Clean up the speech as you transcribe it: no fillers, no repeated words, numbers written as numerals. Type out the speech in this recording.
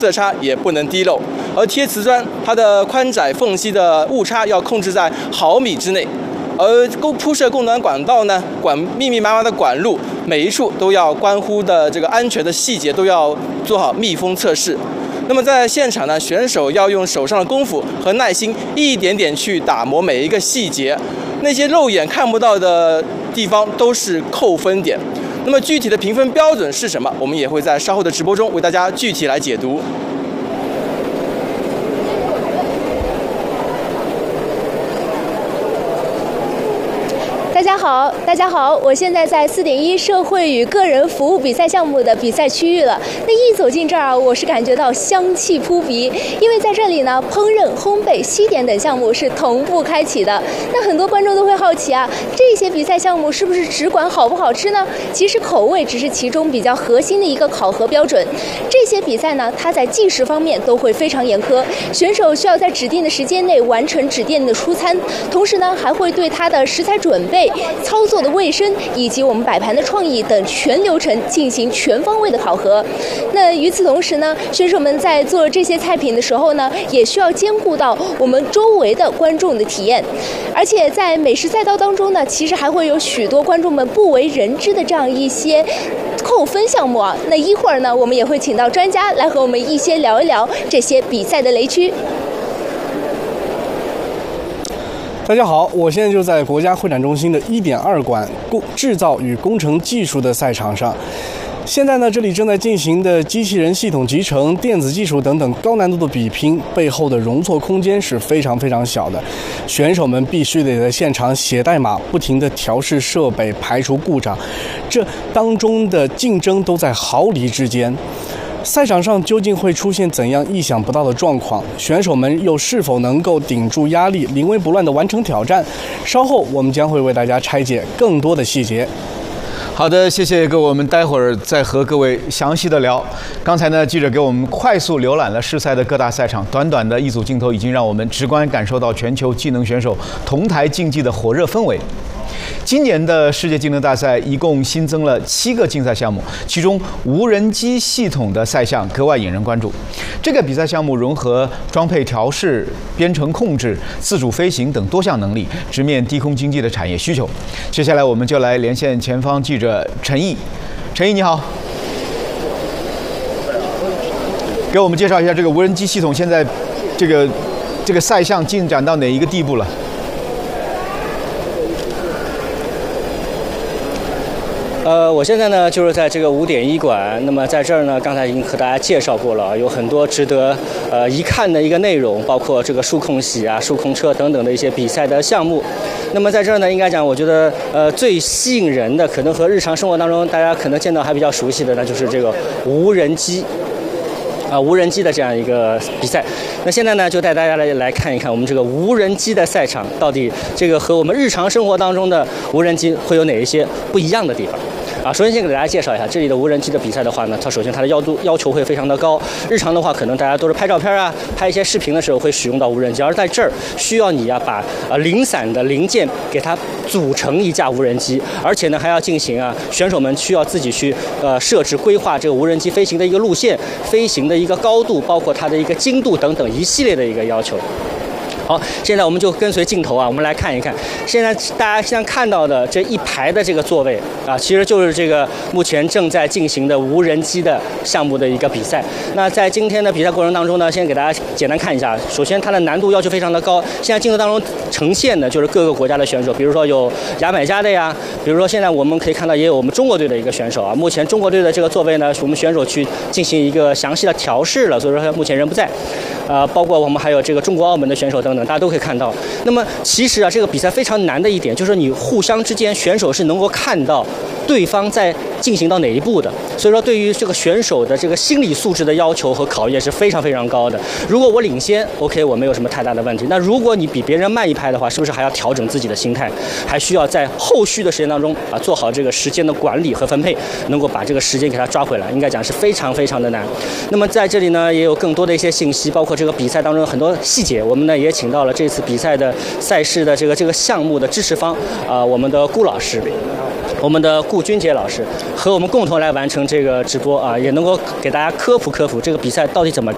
色差也不能滴漏，而贴瓷砖它的宽窄缝隙的误差要控制在毫米之内，而铺设供暖管道呢，密密麻麻的管路，每一处都要关乎的这个安全的细节都要做好密封测试。那么在现场呢，选手要用手上的功夫和耐心，一点点去打磨每一个细节，那些肉眼看不到的地方都是扣分点。那么具体的评分标准是什么？我们也会在稍后的直播中为大家具体来解读。 大家好，我现在在4.1社会与个人服务比赛项目的比赛区域了。那一走进这儿，我是感觉到香气扑鼻，因为在这里呢，烹饪、烘焙、西点等项目是同步开启的。那很多观众都会好奇啊，这些比赛项目是不是只管好不好吃呢？其实口味只是其中比较核心的一个考核标准。这些比赛呢，它在计时方面都会非常严苛，选手需要在指定的时间内完成指定的出餐，同时呢，还会对它的食材准备、操作的卫生以及我们摆盘的创意等全流程进行全方位的考核。那与此同时呢，选手们在做这些菜品的时候呢，也需要兼顾到我们周围的观众的体验。而且在美食赛道当中呢，其实还会有许多观众们不为人知的这样一些扣分项目啊。那一会儿呢，我们也会请到专家来和我们一些聊一聊这些比赛的雷区。 大家好，我现在就在国家会展中心的1.2馆制造与工程技术的赛场上。现在呢，这里正在进行的机器人系统集成、电子技术等等高难度的比拼，背后的容错空间是非常非常小的。选手们必须得在现场写代码，不停地调试设备，排除故障，这当中的竞争都在毫厘之间。赛场上究竟会出现怎样意想不到的状况？选手们又是否能够顶住压力，临危不乱地完成挑战？稍后我们将会为大家拆解更多的细节。 好的，谢谢各位，我们待会儿再和各位详细的聊。刚才呢，记者给我们快速浏览了世赛的各大赛场，短短的一组镜头已经让我们直观感受到全球技能选手同台竞技的火热氛围。今年的世界技能大赛一共新增了7个竞赛项目，其中无人机系统的赛项格外引人关注。这个比赛项目融合装配调试、编程控制、自主飞行等多项能力，直面低空经济的产业需求。接下来我们就来连线前方记者陈毅。陈毅你好，给我们介绍一下这个无人机系统现在这个赛项进展到哪一个地步了？ 我现在呢就是在这个5.1馆，那么在这儿呢，刚才已经和大家介绍过了，有很多值得一看的一个内容，包括这个数控洗啊、数控车等等的一些比赛的项目。那么在这儿呢，应该讲，我觉得最吸引人的，可能和日常生活当中大家可能见到还比较熟悉的呢，就是这个无人机。无人机的这样一个比赛，那现在呢，就带大家来看一看我们这个无人机的赛场，到底这个和我们日常生活当中的无人机会有哪一些不一样的地方？首先先给大家介绍一下这里的无人机的比赛的话呢，它首先它的要求会非常的高。日常的话，可能大家都是拍照片啊、拍一些视频的时候会使用到无人机，而在这儿需要你把零散的零件给它组成一架无人机，而且呢还要进行选手们需要自己去设置规划这个无人机飞行的一个路线、飞行的一个高度，包括它的一个精度等等一系列的一个要求。好，现在我们就跟随镜头我们来看一看。现在大家现在看到的这一排的这个座位其实就是这个目前正在进行的无人机的项目的一个比赛。那在今天的比赛过程当中呢，先给大家简单看一下。首先，它的难度要求非常的高。现在镜头当中呈现的就是各个国家的选手，比如说有牙买加的呀，比如说现在我们可以看到也有我们中国队的一个选手目前中国队的这个座位呢，是我们选手去进行一个详细的调试了，所以说他目前人不在。包括我们还有这个中国、澳门的选手等等，大家都可以看到。那么其实这个比赛非常难的一点，就是你互相之间选手是能够看到对方在进行到哪一步的，所以说对于这个选手的这个心理素质的要求和考验是非常非常高的。如果我领先 ，OK， 我没有什么太大的问题。那如果你比别人慢一拍的话，是不是还要调整自己的心态？还需要在后续的时间当中做好这个时间的管理和分配，能够把这个时间给它抓回来，应该讲是非常非常的难。那么在这里呢，也有更多的一些信息，包括这个比赛当中很多细节，我们呢也请到了这次比赛的赛事的这个项目的支持方我们的顾老师。我们的顾军杰老师和我们共同来完成这个直播也能够给大家科普这个比赛到底怎么